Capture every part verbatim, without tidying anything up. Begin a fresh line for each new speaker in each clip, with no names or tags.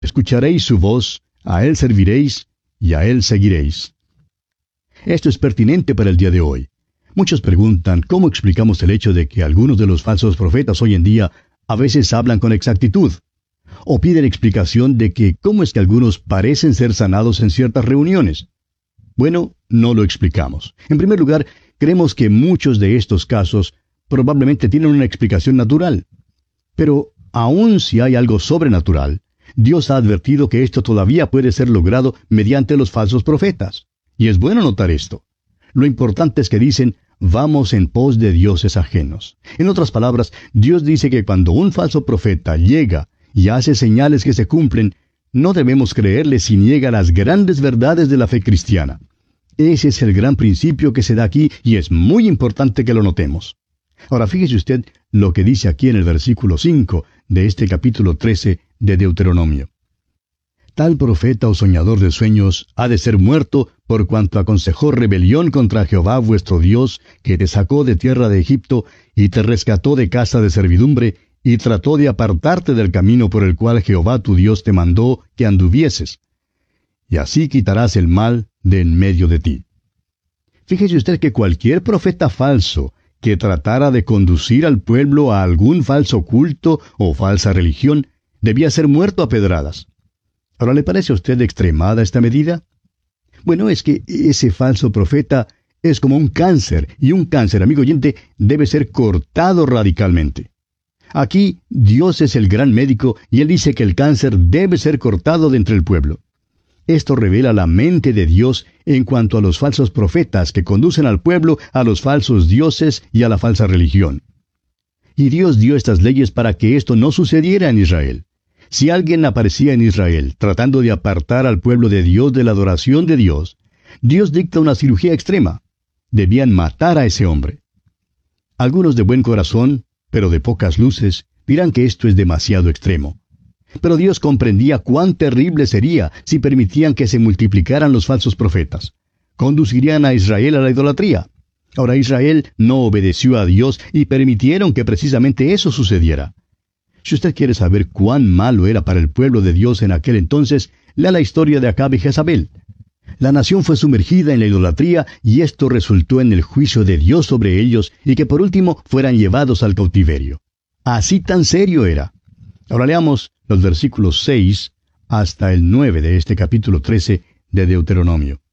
Escucharéis su voz, a él serviréis y a él seguiréis. Esto es pertinente para el día de hoy. Muchos preguntan cómo explicamos el hecho de que algunos de los falsos profetas hoy en día a veces hablan con exactitud. O piden explicación de que cómo es que algunos parecen ser sanados en ciertas reuniones. Bueno, no lo explicamos. En primer lugar, creemos que muchos de estos casos probablemente tienen una explicación natural. Pero aun si hay algo sobrenatural, Dios ha advertido que esto todavía puede ser logrado mediante los falsos profetas. Y es bueno notar esto. Lo importante es que dicen, vamos en pos de dioses ajenos. En otras palabras, Dios dice que cuando un falso profeta llega y hace señales que se cumplen, no debemos creerle si niega las grandes verdades de la fe cristiana. Ese es el gran principio que se da aquí y es muy importante que lo notemos. Ahora fíjese usted lo que dice aquí en el versículo cinco de este capítulo trece de Deuteronomio. Tal profeta o soñador de sueños ha de ser muerto por cuanto aconsejó rebelión contra Jehová vuestro Dios, que te sacó de tierra de Egipto y te rescató de casa de servidumbre, y trató de apartarte del camino por el cual Jehová tu Dios te mandó que anduvieses. Y así quitarás el mal de en medio de ti. Fíjese usted que cualquier profeta falso que tratara de conducir al pueblo a algún falso culto o falsa religión, debía ser muerto a pedradas. ¿Ahora le parece a usted extremada esta medida? Bueno, es que ese falso profeta es como un cáncer, y un cáncer, amigo oyente, debe ser cortado radicalmente. Aquí Dios es el gran médico y Él dice que el cáncer debe ser cortado de entre el pueblo. Esto revela la mente de Dios en cuanto a los falsos profetas que conducen al pueblo a los falsos dioses y a la falsa religión. Y Dios dio estas leyes para que esto no sucediera en Israel. Si alguien aparecía en Israel tratando de apartar al pueblo de Dios de la adoración de Dios, Dios dicta una cirugía extrema. Debían matar a ese hombre. Algunos de buen corazón, pero de pocas luces, dirán que esto es demasiado extremo. Pero Dios comprendía cuán terrible sería si permitían que se multiplicaran los falsos profetas. Conducirían a Israel a la idolatría. Ahora Israel no obedeció a Dios y permitieron que precisamente eso sucediera. Si usted quiere saber cuán malo era para el pueblo de Dios en aquel entonces, lea la historia de Acab y Jezabel. La nación fue sumergida en la idolatría y esto resultó en el juicio de Dios sobre ellos y que por último fueran llevados al cautiverio. Así tan serio era. Ahora leamos los versículos seis hasta el nueve de este capítulo trece de Deuteronomio.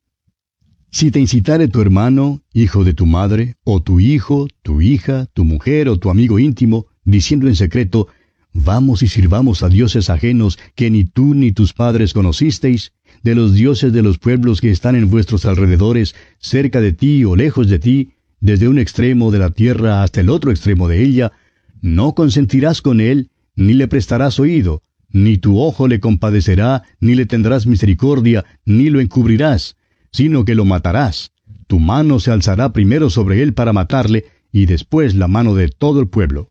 Si te incitare tu hermano, hijo de tu madre, o tu hijo, tu hija, tu mujer o tu amigo íntimo, diciendo en secreto, vamos y sirvamos a dioses ajenos que ni tú ni tus padres conocisteis, de los dioses de los pueblos que están en vuestros alrededores, cerca de ti o lejos de ti, desde un extremo de la tierra hasta el otro extremo de ella, no consentirás con él, ni le prestarás oído, ni tu ojo le compadecerá, ni le tendrás misericordia, ni lo encubrirás, sino que lo matarás. Tu mano se alzará primero sobre él para matarle, y después la mano de todo el pueblo.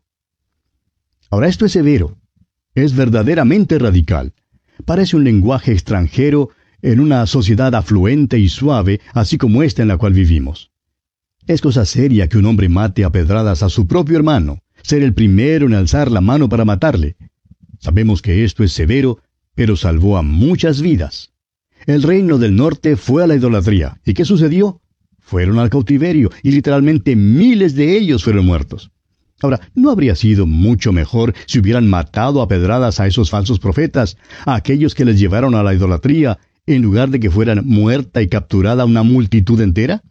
Ahora esto es severo, es verdaderamente radical. Parece un lenguaje extranjero en una sociedad afluente y suave, así como esta en la cual vivimos. Es cosa seria que un hombre mate a pedradas a su propio hermano, ser el primero en alzar la mano para matarle. Sabemos que esto es severo, pero salvó a muchas vidas. El reino del norte fue a la idolatría. ¿Y qué sucedió? Fueron al cautiverio, y literalmente miles de ellos fueron muertos. Ahora, ¿no habría sido mucho mejor si hubieran matado a pedradas a esos falsos profetas, a aquellos que les llevaron a la idolatría, en lugar de que fueran muerta y capturada una multitud entera?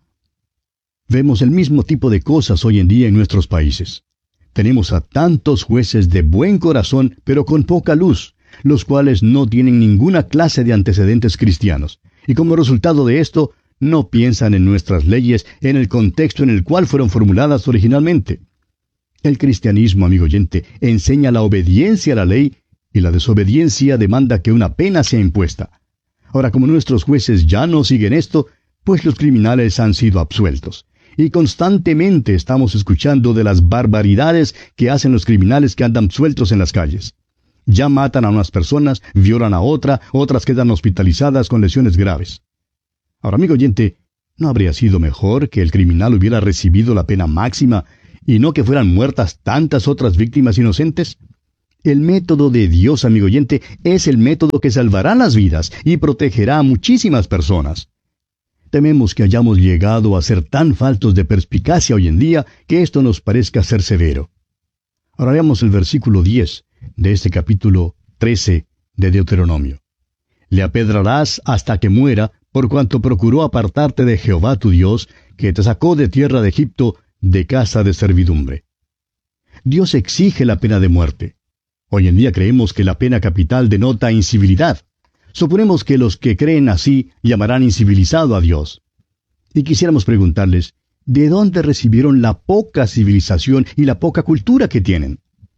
Vemos el mismo tipo de cosas hoy en día en nuestros países. Tenemos a tantos jueces de buen corazón, pero con poca luz, los cuales no tienen ninguna clase de antecedentes cristianos. Y como resultado de esto, no piensan en nuestras leyes en el contexto en el cual fueron formuladas originalmente. El cristianismo, amigo oyente, enseña la obediencia a la ley, y la desobediencia demanda que una pena sea impuesta. Ahora, como nuestros jueces ya no siguen esto, pues los criminales han sido absueltos. Y constantemente estamos escuchando de las barbaridades que hacen los criminales que andan sueltos en las calles. Ya matan a unas personas, violan a otra, otras quedan hospitalizadas con lesiones graves. Ahora, amigo oyente, ¿no habría sido mejor que el criminal hubiera recibido la pena máxima y no que fueran muertas tantas otras víctimas inocentes? El método de Dios, amigo oyente, es el método que salvará las vidas y protegerá a muchísimas personas. Tememos que hayamos llegado a ser tan faltos de perspicacia hoy en día que esto nos parezca ser severo. Ahora veamos el versículo diez de este capítulo trece de Deuteronomio. Le apedrarás hasta que muera, por cuanto procuró apartarte de Jehová tu Dios, que te sacó de tierra de Egipto, de casa de servidumbre. Dios exige la pena de muerte. Hoy en día creemos que la pena capital denota incivilidad. Suponemos que los que creen así llamarán incivilizado a Dios. Y quisiéramos preguntarles, ¿de dónde recibieron la poca civilización y la poca cultura que tienen?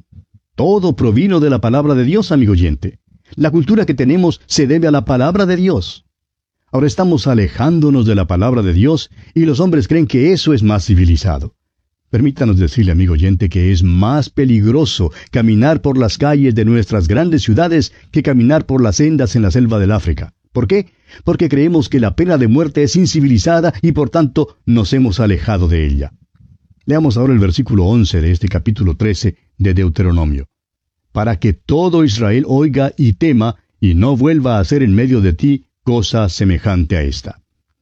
Todo provino de la palabra de Dios, amigo oyente. La cultura que tenemos se debe a la palabra de Dios. Ahora estamos alejándonos de la palabra de Dios y los hombres creen que eso es más civilizado. Permítanos decirle, amigo oyente, que es más peligroso caminar por las calles de nuestras grandes ciudades que caminar por las sendas en la selva del África. ¿Por qué? Porque creemos que la pena de muerte es incivilizada y por tanto nos hemos alejado de ella. Leamos ahora el versículo once de este capítulo trece de Deuteronomio. Para que todo Israel oiga y tema, y no vuelva a hacer en medio de ti cosa semejante a esta.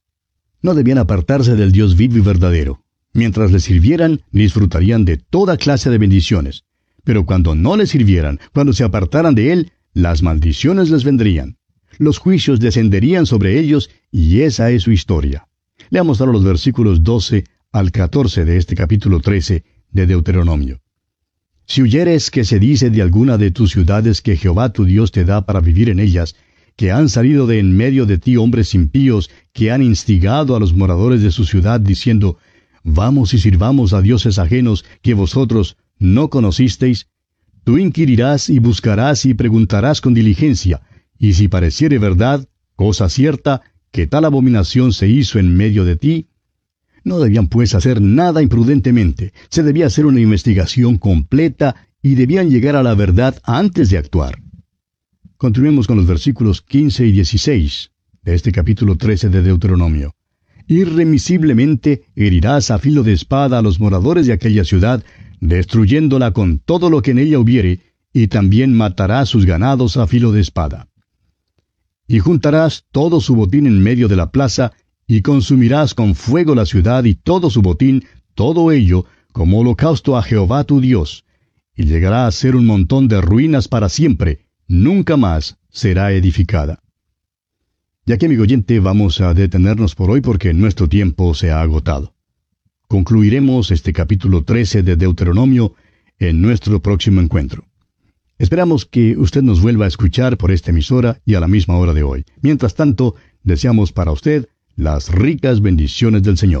No debían apartarse del Dios vivo y verdadero. Mientras le sirvieran, disfrutarían de toda clase de bendiciones. Pero cuando no le sirvieran, cuando se apartaran de él, las maldiciones les vendrían. Los juicios descenderían sobre ellos, y esa es su historia. Leamos ahora los versículos doce al catorce de este capítulo trece de Deuteronomio. Si huyeres que se dice de alguna de tus ciudades que Jehová tu Dios te da para vivir en ellas, que han salido de en medio de ti hombres impíos, que han instigado a los moradores de su ciudad, diciendo, vamos y sirvamos a dioses ajenos que vosotros no conocisteis, tú inquirirás y buscarás y preguntarás con diligencia, y si pareciere verdad, cosa cierta, que tal abominación se hizo en medio de ti, no debían pues hacer nada imprudentemente, se debía hacer una investigación completa y debían llegar a la verdad antes de actuar. Continuemos con los versículos quince y dieciséis de este capítulo trece de Deuteronomio. Irremisiblemente herirás a filo de espada a los moradores de aquella ciudad, destruyéndola con todo lo que en ella hubiere, y también matarás sus ganados a filo de espada. Y juntarás todo su botín en medio de la plaza, y consumirás con fuego la ciudad y todo su botín, todo ello, como holocausto a Jehová tu Dios, y llegará a ser un montón de ruinas para siempre, nunca más será edificada. Y aquí, amigo oyente, vamos a detenernos por hoy porque nuestro tiempo se ha agotado. Concluiremos este capítulo trece de Deuteronomio en nuestro próximo encuentro. Esperamos que usted nos vuelva a escuchar por esta emisora y a la misma hora de hoy. Mientras tanto, deseamos para usted las ricas bendiciones del Señor.